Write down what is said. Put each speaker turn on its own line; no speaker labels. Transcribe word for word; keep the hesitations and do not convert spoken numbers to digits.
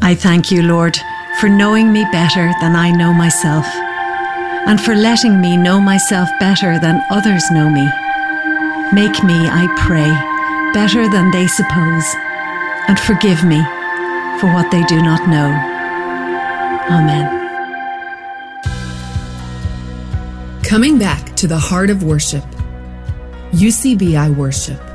I thank you, Lord, for knowing me better than I know myself, and for letting me know myself better than others know me. Make me, I pray, better than they suppose, and forgive me for what they do not know. Amen.
Coming back to the heart of worship. U C B I Worship.